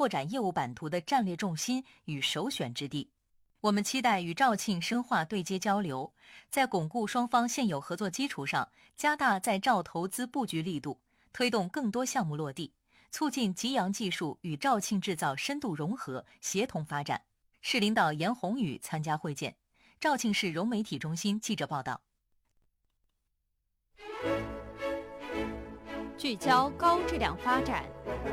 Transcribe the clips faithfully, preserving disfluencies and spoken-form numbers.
拓展业务版图的战略重心与首选之地。我们期待与肇庆深化对接交流，在巩固双方现有合作基础上，加大在肇投资布局力度，推动更多项目落地，促进吉阳技术与肇庆制造深度融合、协同发展。市领导严宏宇参加会见。肇庆市融媒体中心记者报道。 聚焦高质量发展。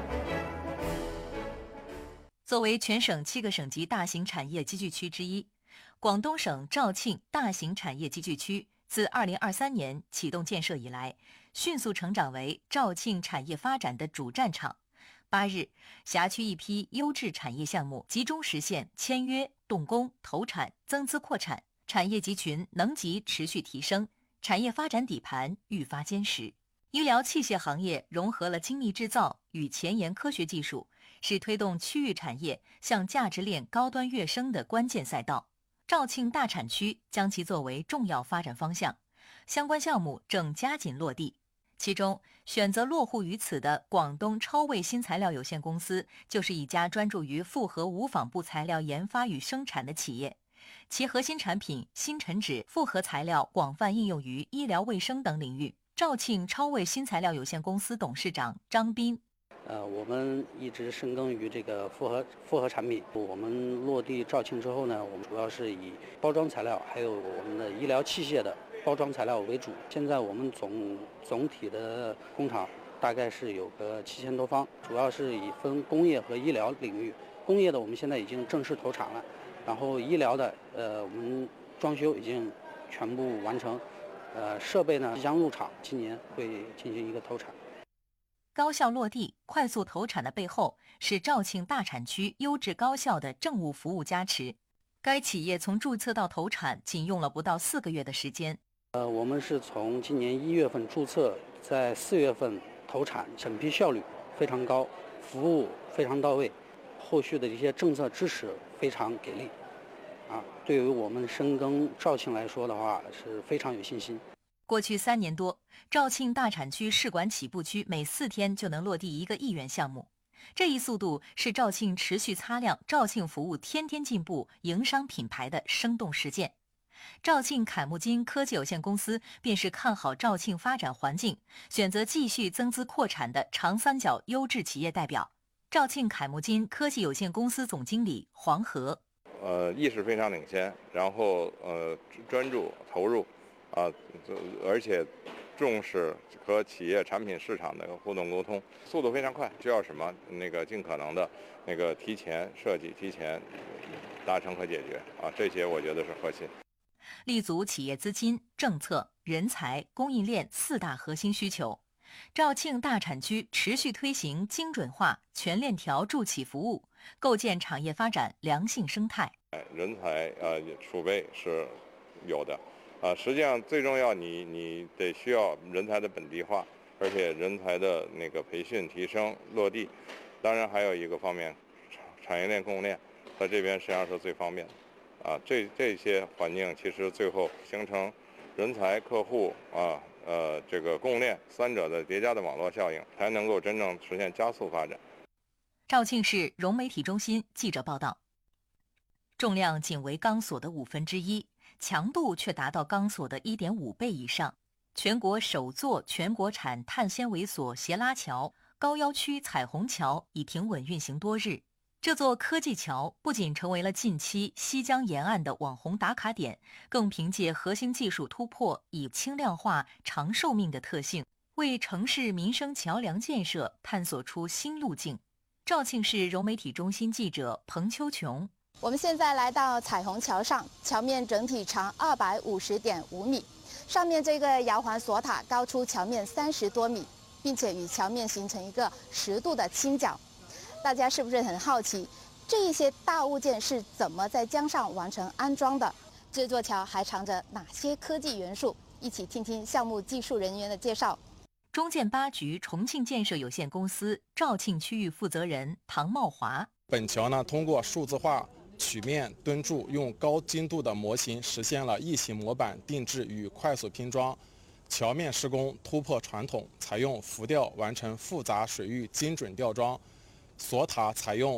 作为全省七个省级大型产业集聚区之一，广东省肇庆大型产业集聚区自二零二三年启动建设以来，迅速成长为肇庆产业发展的主战场。八日，辖区一批优质产业项目集中实现签约、动工、投产、增资扩产，产业集群能级持续提升，产业发展底盘愈发坚实。医疗器械行业融合了精密制造与前沿科学技术，是推动区域产业向价值链高端跃升的关键赛道。肇庆大产区将其作为重要发展方向，相关项目正加紧落地。其中，选择落户于此的广东超卫新材料有限公司就是一家专注于复合无纺布材料研发与生产的企业，其核心产品新尘纸复合材料广泛应用于医疗卫生等领域。肇庆超卫新材料有限公司董事长张斌。 呃，我们一直深耕于这个复合复合产品。我们落地肇庆之后呢，我们主要是以包装材料还有我们的医疗器械的包装材料为主。现在我们总总体的工厂大概是有个七千多方，主要是以分工业和医疗领域。工业的我们现在已经正式投产了，然后医疗的呃我们装修已经全部完成，呃设备呢即将入场，今年会进行一个投产。 高效落地、快速投产的背后，是肇庆大产区优质高效的政务服务加持。该企业从注册到投产仅用了不到四个月的时间。 呃，我们是从今年一月份注册，在四月份投产，审批效率非常高，服务非常到位，后续的一些政策支持非常给力，啊，对于我们深耕肇庆来说的话，是非常有信心。 过去三年多，肇庆大产区市管起步区每四天就能落地一个亿元项目，这一速度是肇庆持续擦亮肇庆服务天天进步营商品牌的生动实践。肇庆凯木金科技有限公司便是看好肇庆发展环境，选择继续增资扩产的长三角优质企业代表。肇庆凯木金科技有限公司总经理黄河。 呃，意识非常领先，然后呃专注投入。啊，而且重视和企业产品市场的互动沟通，速度非常快。需要什么，那个尽可能的那个提前设计、提前达成和解决啊，这些我觉得是核心。 立足企业资金、政策、人才、供应链四大核心需求，肇庆大产区持续推行精准化、全链条助企服务，构建产业发展良性生态。 人才呃储备是有的。啊，实际上最重要你，你你得需要人才的本地化，而且人才的那个培训、提升、落地。当然还有一个方面，产业链、供应链，在这边实际上是最方便的。啊，这这些环境其实最后形成人才、客户啊，呃，这个供应链三者的叠加的网络效应，才能够真正实现加速发展。 肇庆市融媒体中心记者报道。重量仅为钢索的五分之一，强度却达到钢索的 一点五 倍以上。全国首座全国产碳纤维索斜拉桥高腰区彩虹桥已停稳运行多日。这座科技桥不仅成为了近期西江沿岸的网红打卡点，更凭借核心技术突破，以轻量化、长寿命的特性，为城市民生桥梁建设探索出新路径。肇庆市融媒体中心记者彭秋琼。 我们现在来到彩虹桥上，桥面整体长二百五十点五米，上面这个摇环索塔高出桥面三十多米，并且与桥面形成一个十度的倾角。大家是不是很好奇，这一些大物件是怎么在江上完成安装的？这座桥还藏着哪些科技元素？一起听听项目技术人员的介绍。 中建八局重庆建设有限公司肇庆区域负责人唐茂华。 本桥呢，通过数字化曲面蹲筑，用高精度的模型实现了异形模板定制与快速拼装。桥面施工突破传统，采用浮吊完成复杂水域精准吊装。索塔采用